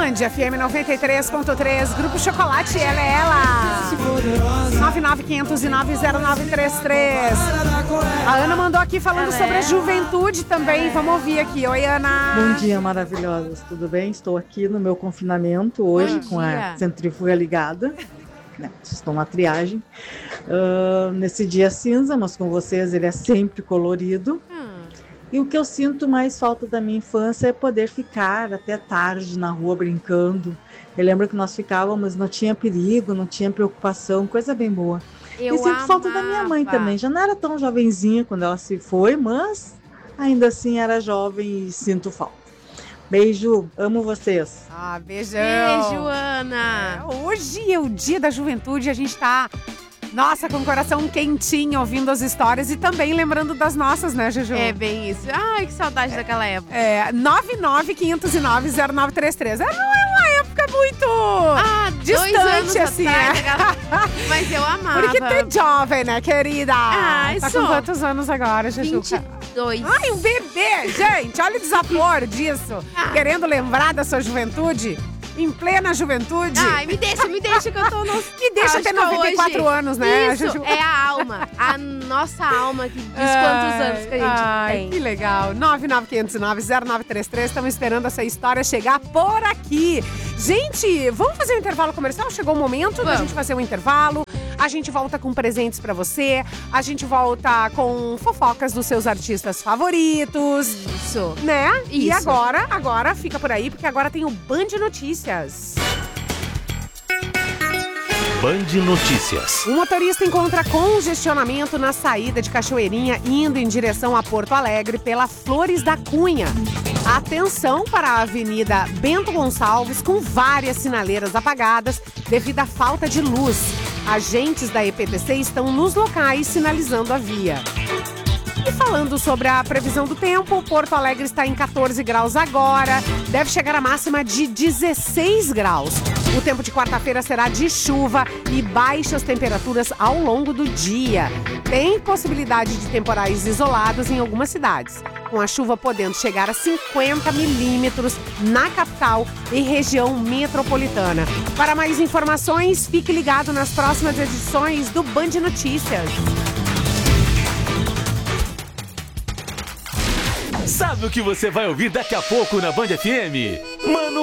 Band, FM 93.3, Grupo Chocolate, ela é ela. 995090933. A Ana mandou aqui falando sobre a juventude também. Vamos ouvir aqui. Oi, Ana. Bom dia, maravilhosas. Tudo bem? Estou aqui no meu confinamento hoje com a centrífuga ligada. Estou na triagem. Nesse dia cinza, mas com vocês ele é sempre colorido. E o que eu sinto mais falta da minha infância é poder ficar até tarde na rua brincando. Eu lembro que nós ficávamos, não tinha perigo, não tinha preocupação, coisa bem boa. E sinto falta da minha mãe também. Já não era tão jovenzinha quando ela se foi, mas ainda assim era jovem e sinto falta. Beijo, amo vocês. Beijão. Beijo, Ana. Hoje é o dia da juventude, a gente tá... Nossa, com o coração quentinho, ouvindo as histórias e também lembrando das nossas, né, Juju? É bem isso. Ai, que saudade daquela época. 995090933. Não é uma época muito distante, assim, Mas eu amava. Porque tu é jovem, né, querida? Tá com quantos anos agora, Juju? 22. Ai, um bebê, gente. Olha o desaforo disso. Querendo lembrar da sua juventude. Em plena juventude. Ai, me deixa que eu tô no... Me deixa ter 94 hoje. Anos, né, Isso, Juju? é a alma. A nossa alma que diz quantos anos que a gente tem. Que legal. 995090933. Estamos esperando essa história chegar por aqui. Gente, vamos fazer um intervalo comercial? Chegou o momento da gente fazer um intervalo. A gente volta com presentes pra você. A gente volta com fofocas dos seus artistas favoritos. Isso. Né? Isso. E agora fica por aí, porque agora tem o Band Notícias. Band Notícias. O motorista encontra congestionamento na saída de Cachoeirinha, indo em direção a Porto Alegre pela Flores da Cunha. Atenção para a Avenida Bento Gonçalves, com várias sinaleiras apagadas devido à falta de luz. Agentes da EPTC estão nos locais sinalizando a via. E falando sobre a previsão do tempo, Porto Alegre está em 14 graus agora, deve chegar a máxima de 16 graus. O tempo de quarta-feira será de chuva e baixas temperaturas ao longo do dia. Tem possibilidade de temporais isolados em algumas cidades, com a chuva podendo chegar a 50 milímetros na capital e região metropolitana. Para mais informações, fique ligado nas próximas edições do Band Notícias. Sabe o que você vai ouvir daqui a pouco na Band FM? Mano